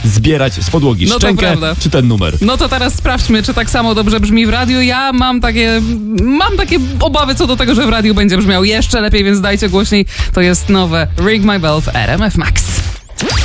zbierać z podłogi szczękę czy ten numer. No to teraz sprawdźmy, czy tak samo dobrze brzmi w radiu. Ja mam takie obawy co do tego, że w radiu będzie brzmiał jeszcze lepiej, więc dajcie głośniej. To jest nowe Ring My Bell w RMF Max.